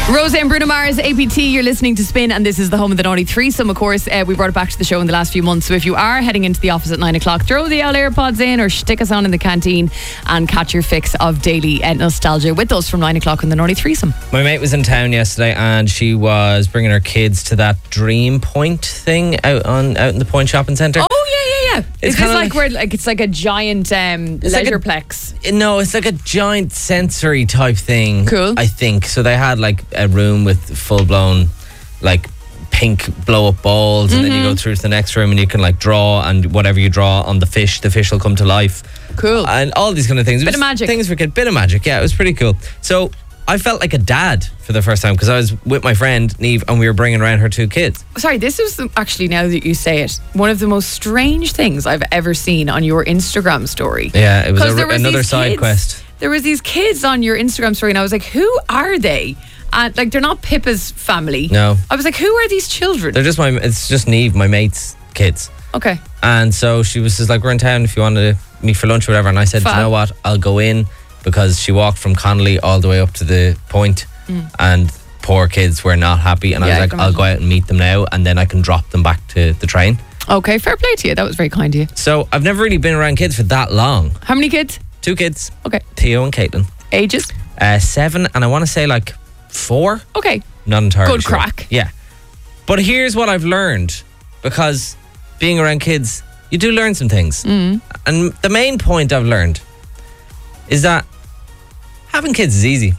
Rosa and Bruno Mars, APT, you're listening to Spin, and this is the home of the naughty threesome, of course. We brought it back to the show in the last few months, so if you are heading into the office at 9 o'clock, throw the old AirPods in or stick us on in the canteen and catch your fix of daily nostalgia with us from 9 o'clock in the naughty threesome. My mate was in town yesterday and she was bringing her kids to that Dream Point thing out in the Point Shopping Centre. Oh, yeah. It's Is this like where it's like a giant leisureplex? No, it's like a giant sensory type thing. Cool. I think. So they had like a room with full blown like pink blow up balls, and then you go through to the next room and you can like draw, and whatever you draw on the fish will come to life. Cool. And all these kind of things. Bit of magic. Things for kids. Bit of magic, yeah. It was pretty cool. So I felt like a dad for the first time because I was with my friend Neve and we were bringing around her two kids. Sorry, this was actually, now that you say it, one of the most strange things I've ever seen on your Instagram story. Yeah, it was another these side kids, quest. There was these kids on your Instagram story and I was like, who are they? And like, they're not Pippa's family. No. I was like, who are these children? It's just Neve, my mate's kids. Okay. And so she was just like, we're in town if you want to meet for lunch or whatever. And I said, Fab. you know what, I'll go in, because she walked from Connolly all the way up to the Point and poor kids were not happy. And I was like, I'll go out and meet them now and then I can drop them back to the train. Okay, fair play to you. That was very kind of you. So I've never really been around kids for that long. How many kids? 2 kids. Okay. Theo and Caitlin. Ages? 7 and I want to say like 4. Okay. Not entirely Good sure. crack. Yeah. But here's what I've learned, because being around kids, you do learn some things. And the main point I've learned is that having kids is easy.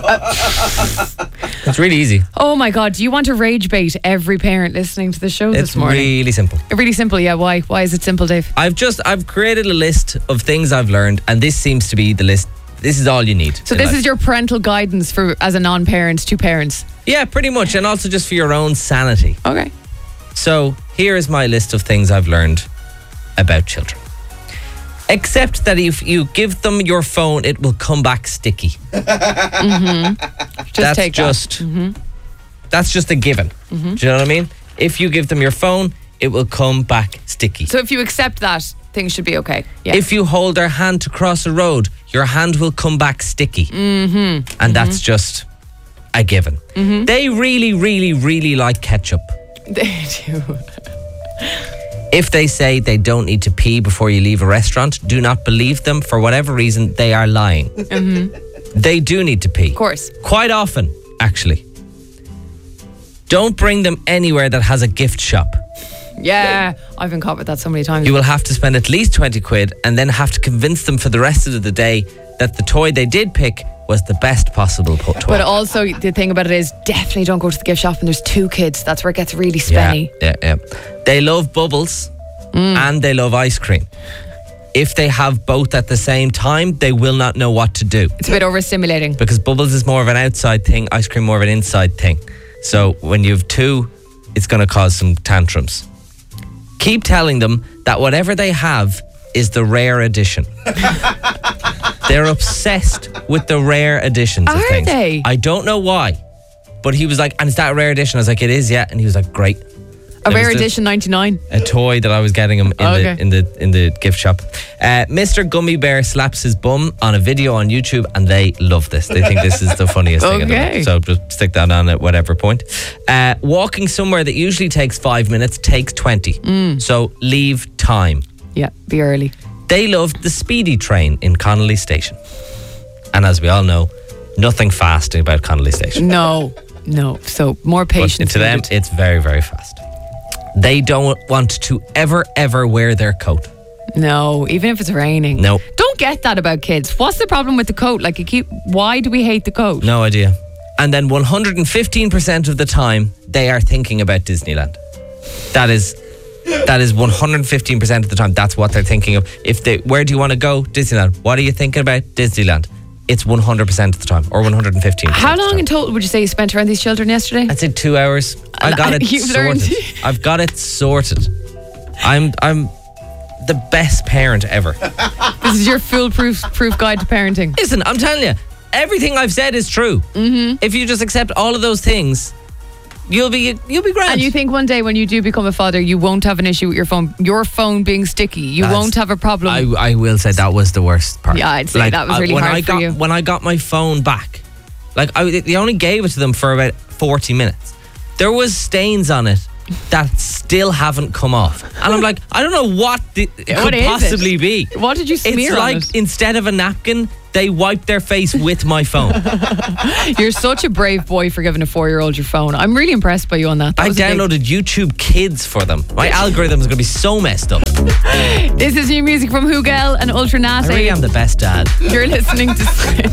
It's really easy. Oh my God, do you want to rage bait every parent listening to the show this morning? It's really simple. Really simple, yeah. Why? Why is it simple, Dave? I've created a list of things I've learned, and this seems to be the list. This is all you need. So this is your parental guidance for as a non-parent to parents? Yeah, pretty much, and also just for your own sanity. Okay. So here is my list of things I've learned about children. Except that if you give them your phone, it will come back sticky. That's just a given. Do you know what I mean? If you give them your phone, it will come back sticky. So if you accept that, things should be okay. Yeah. If you hold their hand to cross a road, your hand will come back sticky. And that's just a given. They really, really, really like ketchup. They do. If they say they don't need to pee before you leave a restaurant, do not believe them. For whatever reason, they are lying. They do need to pee. Of course. Quite often, actually. Don't bring them anywhere that has a gift shop. Yeah, I've been caught with that so many times. You will have to spend at least 20 quid and then have to convince them for the rest of the day that the toy they did pick was the best possible toy. But also, the thing about it is, definitely don't go to the gift shop and there's 2 kids. That's where it gets really spenny. Yeah. They love bubbles and they love ice cream. If they have both at the same time, they will not know what to do. It's a bit overstimulating. Because bubbles is more of an outside thing, ice cream more of an inside thing. So when you have 2, it's going to cause some tantrums. Keep telling them that whatever they have is the rare edition. They're obsessed with the rare editions of things. Are they? I don't know why, but he was like, and is that a rare edition? I was like, it is, yeah. And he was like, great. A rare edition 99. A toy that I was getting him in the gift shop. Mr. Gummy Bear slaps his bum on a video on YouTube, and they love this. They think this is the funniest thing in the world. So just stick that on at whatever point. Walking somewhere that usually takes 5 minutes takes 20. So leave time. Yeah, be early. They loved the speedy train in Connolly Station. And as we all know, nothing fast about Connolly Station. No. So more patience. But to them, it's very, very fast. They don't want to ever wear their coat. No, even if it's raining. No. Don't get that about kids. What's the problem with the coat? Like, why do we hate the coat? No idea. And then 115% of the time, they are thinking about Disneyland. That is 115% of the time. That's what they're thinking of. Where do you want to go? Disneyland. What are you thinking about? Disneyland. It's 100% of the time, or 115%. How long in total would you say you spent around these children yesterday? I'd say 2 hours. I got it sorted. I've got it sorted. I'm the best parent ever. This is your foolproof guide to parenting. Listen, I'm telling you, everything I've said is true. If you just accept all of those things, you'll be grand. And you think one day when you do become a father, you won't have an issue with your phone being sticky. You won't have a problem. I will say that was the worst part. Yeah, I'd say that was really hard for you. When I got my phone back, Like, they only gave it to them for about 40 minutes. There was stains on it that still haven't come off. And I'm like, I don't know what it could possibly be. What did you smear on it? It's like instead of a napkin, they wiped their face with my phone. You're such a brave boy for giving a 4-year-old your phone. I'm really impressed by you on that. I downloaded YouTube Kids for them. My algorithm is going to be so messed up. This is new music from Hugel and Ultranate. I really am the best dad. You're listening to